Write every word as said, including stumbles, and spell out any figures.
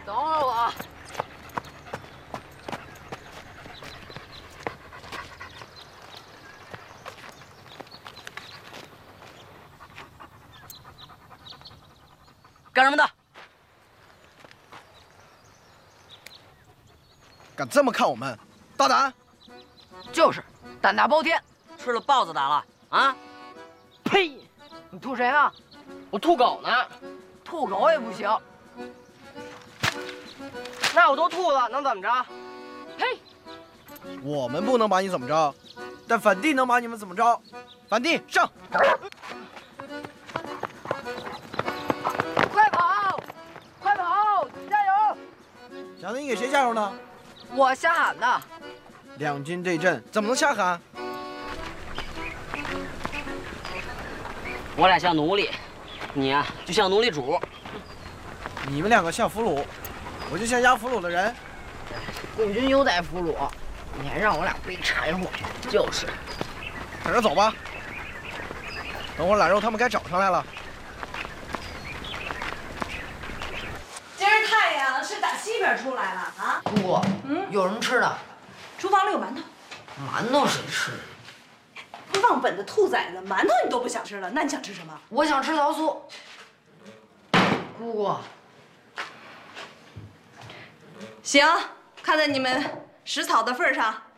等会儿我。干什么的？ 敢这么看我们，大胆！ 就是，胆大包天，吃了豹子胆了啊！呸！你吐谁呢？ 我吐狗呢。 吐狗也不行。 那我都吐了，能怎么着？ 呸！ 我们不能把你怎么着，但反帝能把你们怎么着？反帝上！ 快跑！快跑！加油！ 小子，你给谁加油呢？ 我瞎喊的。 两军对阵，怎么能瞎喊？ 我俩像奴隶，你呀、啊、就像奴隶主。 你们两个像俘虏，我就像押俘虏的人。 共军优待俘虏，你还让我俩背柴火，就是。 赶着走吧，等会儿懒肉他们该找上来了。 今儿太阳是打西边出来了啊！ 姑姑，嗯，有什么吃的？ 厨房里有馒头。 馒头谁吃？ 忘本的兔崽子，馒头你都不想吃了，那你想吃什么？ 我想吃桃酥。姑姑， 行，看在你们食草的份上，